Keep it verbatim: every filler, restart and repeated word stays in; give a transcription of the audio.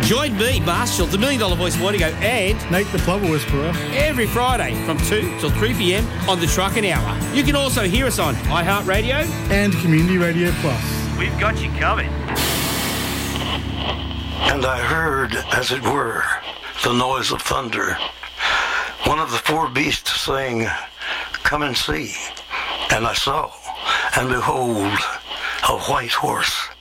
Join me, Marshall, the Million Dollar Voice Morning Go, and Nate the Plover Whisperer every Friday from two till three p.m. on the Truckin' Hour. You can also hear us on iHeartRadio and Community Radio Plus. We've got you covered. And I heard, as it were, the noise of thunder. One of the four beasts saying, "Come and see." And I saw, and behold, a white horse.